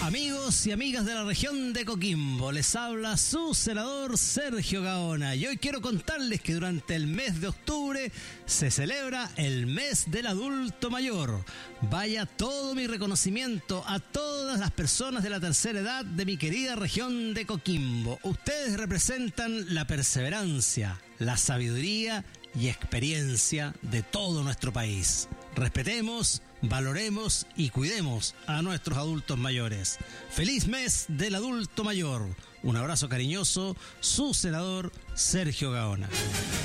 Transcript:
Amigos y amigas de la región de Coquimbo, les habla su senador Sergio Gaona y hoy quiero contarles que durante el mes de octubre se celebra el mes del adulto mayor. Vaya todo mi reconocimiento a todas las personas de la tercera edad de mi querida región de Coquimbo. Ustedes representan la perseverancia, la sabiduría y experiencia de todo nuestro país. Respetemos, valoremos y cuidemos a nuestros adultos mayores. ¡Feliz mes del adulto mayor! Un abrazo cariñoso, su senador Sergio Gaona.